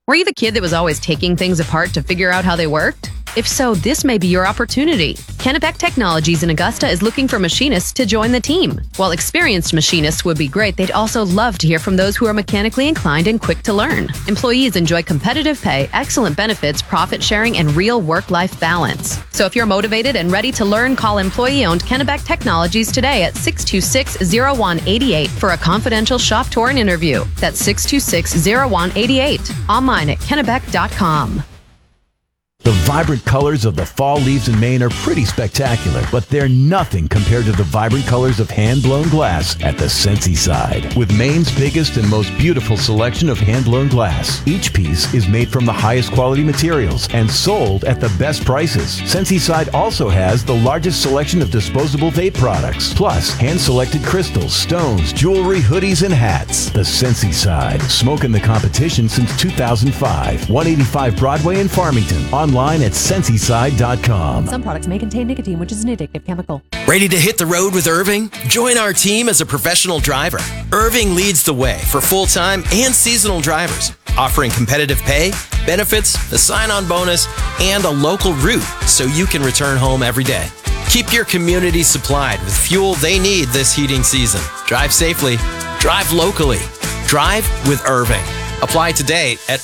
Were you the kid that was always taking things apart to figure out how they worked? If so, this may be your opportunity. Kennebec Technologies in Augusta is looking for machinists to join the team. While experienced machinists would be great, they'd also love to hear from those who are mechanically inclined and quick to learn. Employees enjoy competitive pay, excellent benefits, profit sharing, and real work-life balance. So if you're motivated and ready to learn, call employee-owned Kennebec Technologies today at 626-0188 for a confidential shop tour and interview. That's 626-0188. Online at kennebec.com. The vibrant colors of the fall leaves in Maine are pretty spectacular, but they're nothing compared to the vibrant colors of hand-blown glass at the Scentsy side. With Maine's biggest and most beautiful selection of hand-blown glass, each piece is made from the highest quality materials and sold at the best prices. Scentsy side also has the largest selection of disposable vape products, plus hand-selected crystals, stones, jewelry, hoodies, and hats. The Scentsy side, smoking the competition since 2005. 185 Broadway in Farmington. Online at SensiSide.com. Some products may contain nicotine, which is an addictive chemical. Ready to hit the road with Irving? Join our team as a professional driver. Irving leads the way for full-time and seasonal drivers, offering competitive pay, benefits, the sign-on bonus, and a local route so you can return home every day. Keep your community supplied with fuel they need this heating season. Drive safely. Drive locally. Drive with Irving. Apply today at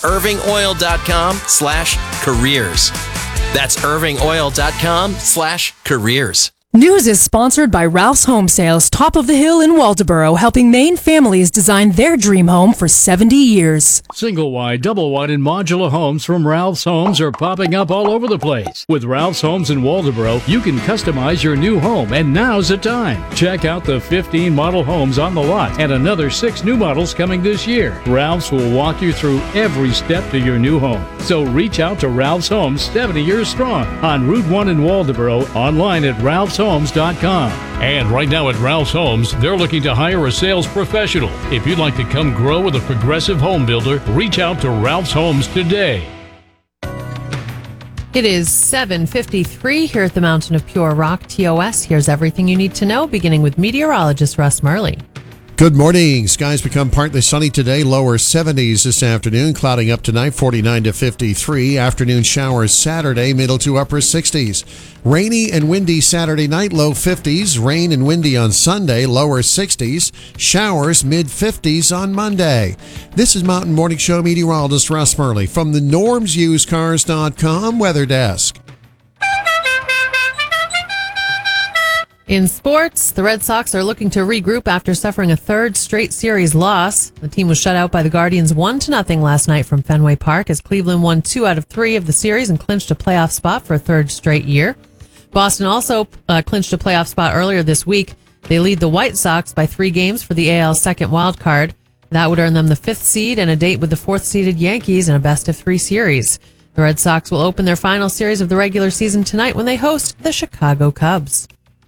irvingoil.com/careers. That's irvingoil.com/careers. News is sponsored by Ralph's Home Sales, top of the hill in Waldoboro, helping Maine families design their dream home for 70 years. Single wide, double wide, and modular homes from Ralph's Homes are popping up all over the place. With Ralph's Homes in Waldoboro, you can customize your new home, and now's the time. Check out the 15 model homes on the lot and another 6 new models coming this year. Ralph's will walk you through every step to your new home. So reach out to Ralph's Homes, 70 years strong, on Route 1 in Waldoboro, online at ralphshomes.com. And right now at Ralph's Homes, they're looking to hire a sales professional. If you'd like to come grow with a progressive home builder, reach out to Ralph's Homes today. It is 7:53 here at the Mountain of Pure Rock, TOS. Here's everything you need to know, beginning with meteorologist Russ Murley. Good morning. Skies become partly sunny today, lower 70s this afternoon, clouding up tonight, 49 to 53. Afternoon showers Saturday, middle to upper 60s. Rainy and windy Saturday night, low 50s. Rain and windy on Sunday, lower 60s. Showers mid-50s on Monday. This is Mountain Morning Show meteorologist Russ Murley from the NormsUseCars.com Weather Desk. In sports, the Red Sox are looking to regroup after suffering a third straight series loss. The team was shut out by the Guardians 1-0 last night from Fenway Park as Cleveland won 2 out of 3 of the series and clinched a playoff spot for a third straight year. Boston also clinched a playoff spot earlier this week. They lead the White Sox by 3 games for the AL's second wild card. That would earn them the 5th seed and a date with the 4th-seeded Yankees in a best-of-3 series. The Red Sox will open their final series of the regular season tonight when they host the Chicago Cubs.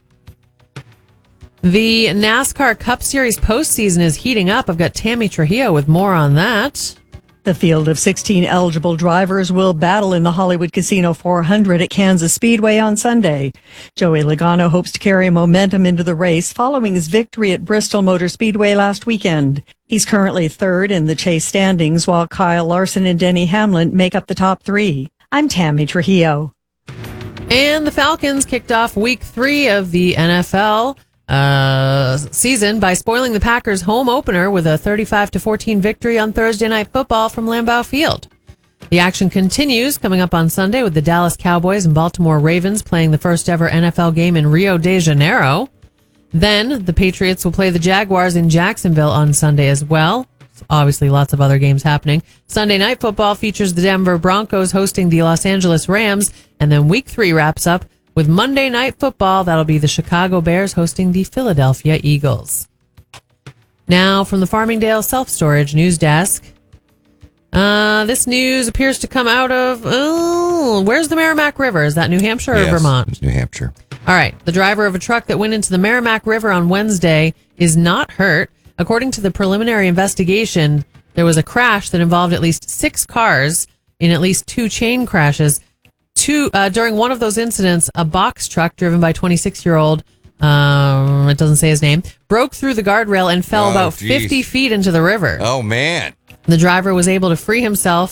The NASCAR Cup Series postseason is heating up. I've got Tammy Trujillo with more on that. The field of 16 eligible drivers will battle in the Hollywood Casino 400 at Kansas Speedway on Sunday. Joey Logano hopes to carry momentum into the race following his victory at Bristol Motor Speedway last weekend. He's currently third in the chase standings, while Kyle Larson and Denny Hamlin make up the top 3. I'm Tammy Trujillo. And the Falcons kicked off week 3 of the NFL season by spoiling the Packers' home opener with a 35-14 victory on Thursday Night Football from Lambeau Field. The action continues coming up on Sunday with the Dallas Cowboys and Baltimore Ravens playing the first ever NFL game in Rio de Janeiro. Then the Patriots will play the Jaguars in Jacksonville on Sunday as well. Obviously, lots of other games happening. Sunday Night Football features the Denver Broncos hosting the Los Angeles Rams, and then week 3 wraps up with Monday Night Football. That'll be the Chicago Bears hosting the Philadelphia Eagles. Now, from the Farmingdale Self-Storage News Desk, this news appears to come out of, where's the Merrimack River? Is that New Hampshire or Vermont? It's New Hampshire. All right. The driver of a truck that went into the Merrimack River on Wednesday is not hurt. According to the preliminary investigation, there was a crash that involved at least 6 cars in at least 2 chain crashes. During one of those incidents, a box truck driven by 26-year-old, it doesn't say his name, broke through the guardrail and fell about 50 feet into the river. Oh, man. The driver was able to free himself